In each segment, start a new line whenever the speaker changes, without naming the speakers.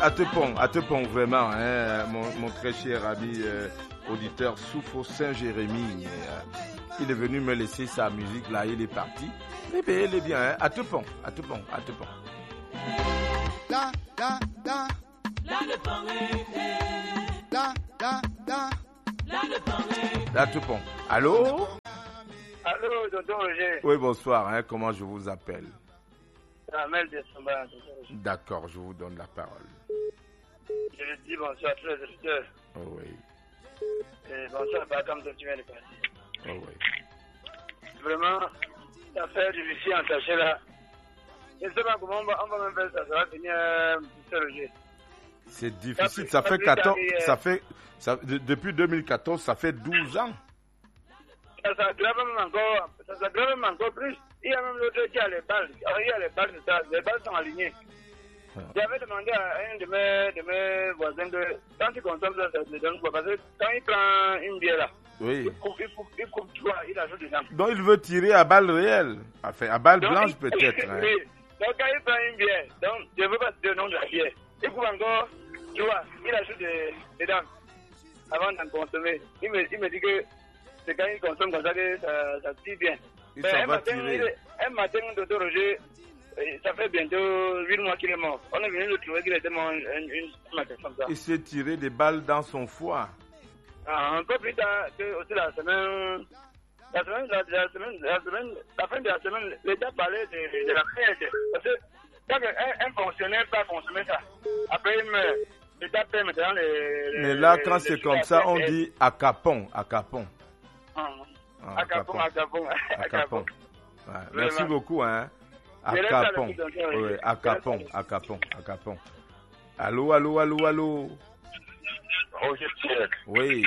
à te pont, vraiment, hein, mon très cher ami auditeur Soufo Saint-Jérémy. Il est venu me laisser sa musique, là, il est parti. Eh bien, il est bien, hein, à te pont.
La, la, la.
Là, te pont. Allô?
Allô, docteur Roger.
Oui, bonsoir, hein, comment je vous appelle?
Amel de Samba.
D'accord, je vous donne la parole.
Je vous dis bonsoir à tous les auditeurs.
Oh oui.
Et bonsoir à Badam de tu viens de passer.
Oh oui.
Vraiment, l'affaire du lycée en sachet là. Je ne sais pas comment on va même faire ça. Ça va finir, docteur Roger.
C'est difficile, ça fait 14, depuis 2014, ça fait 12 ans.
Ça s'aggrave même encore plus. Il y a même l'autre qui a les balles. Alors, il y a les balles, les balles sont alignées. J'avais demandé à un de mes voisins quand tu consommes ça te donne quoi? Parce que quand il prend une bière là,
oui.
il coupe trois, il ajoute dedans.
Donc il veut tirer à balles réelles, enfin à balles blanches peut-être. Hein.
Oui. Donc quand il prend une bière, donc je ne veux pas te donner le nom de la bière. Il coupe encore, tu vois, il ajoute dedans avant d'en consommer. Il me dit que c'est quand il consomme comme ça que ça tire bien.
Mais un
matin, docteur Roger, ça fait bientôt 8 mois qu'il est mort. On est venu le trouver qu'il était mort une matin comme ça.
Il s'est tiré des balles dans son foie.
Un peu plus tard, aussi la fin de la semaine, l'État parlait de la perte. Parce que quand un fonctionnaire peut consommer ça, après il meurt, l'État paie maintenant les...
Mais là, quand c'est comme ça, on dit acapon.
Acapon.
Ouais, merci beaucoup, hein. Acapon. Oui, acapon. Allô.
Roger Pierre.
Oui.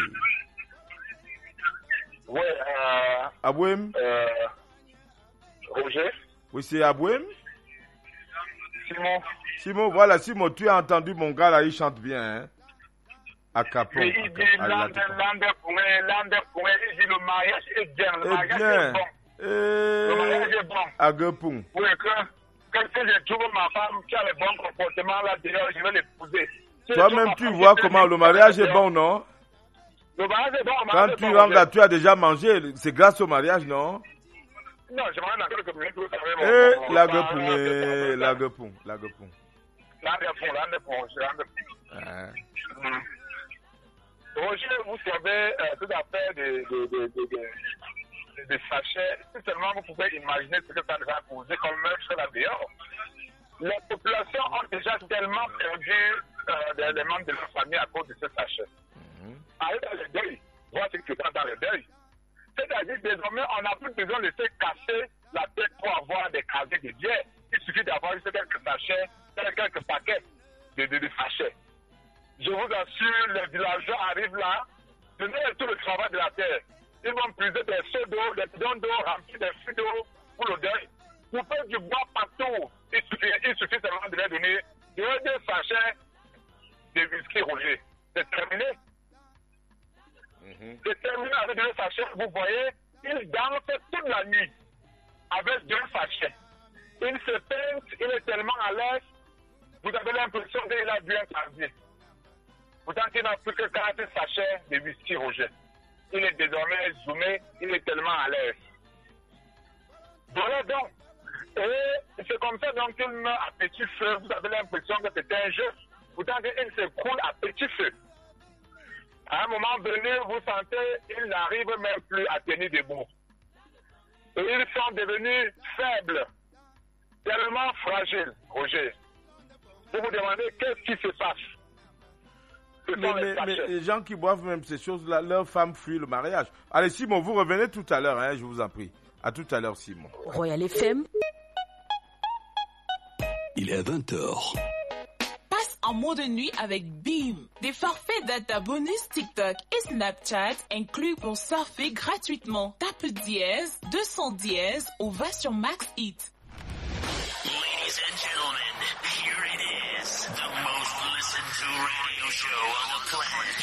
Oui,
Abouem?
Roger?
Oui, c'est Abouem?
Simon,
voilà, Simon, tu as entendu mon gars là, il chante bien, hein? Acapon.
Il dit l'ande pour il dit le mariage est bien, le mariage est bon. Le mariage est bon.
Agapon.
Oui, quand je trouve ma femme qui a le bon comportement là, d'ailleurs, je vais l'épouser.
Toi-même, tu vois comment le mariage est bon, non?
Le mariage est bon,
quand tu rentres là, tu as déjà mangé, c'est grâce au mariage, non?
Non, je m'en ai que vous savez.
Eh, l'agapon.
Roger, vous savez, tout à fait de sachets, si seulement vous pouvez imaginer ce que ça va poser comme meurtre là dehors. Les populations ont déjà tellement perdu des membres de leur famille à cause de ce sachet. Aller dans le deuil, voir ce qui se passe dans le deuil. C'est-à-dire, désormais, on n'a plus besoin de se casser la tête pour avoir des casiers de bière. Il suffit d'avoir juste quelques sachets, quelques paquets de sachets. Je vous assure, les villageois arrivent là, ce n'est tout le travail de la terre. Ils vont puiser des seaux d'eau, des bidons d'eau remplis de fûts d'eau pour le deuil. Pour faire du bois partout, il suffit seulement de leur donner 2 sachets de whisky Roger. C'est terminé. C'est terminé avec 2 sachets. Vous voyez, ils dansent toute la nuit avec 2 sachets. Il se pince, il est tellement à l'aise, vous avez l'impression qu'il a bu un casier. Pourtant, il n'a plus que 40 sachets de whisky Roger. Il est désormais zoomé, il est tellement à l'aise. Voilà donc. Et c'est comme ça donc qu'il meurt à petit feu. Vous avez l'impression que c'est un jeu. Pourtant, il s'écroule à petit feu. À un moment donné, vous sentez qu'ils n'arrivent même plus à tenir debout. Et ils sont devenus faibles, tellement fragiles, Roger. Vous vous demandez qu'est-ce qui se passe.
Mais les gens qui boivent même ces choses-là, leurs femmes fuient le mariage. Allez, Simon, vous revenez tout à l'heure, hein, je vous en prie. À tout à l'heure, Simon.
Royal FM.
Il est 20h.
Passe en mode nuit avec Beam. Des forfaits data bonus TikTok et Snapchat inclus pour surfer gratuitement. Tape dièse 200 dièse ou va sur Max Hit.
Ladies and gentlemen, here it is, the most listened to radio show on the planet.